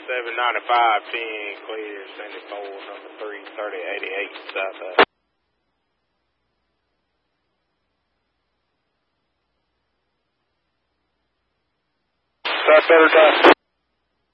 795, 10, clear, 74, number 33088, south. South 3rd.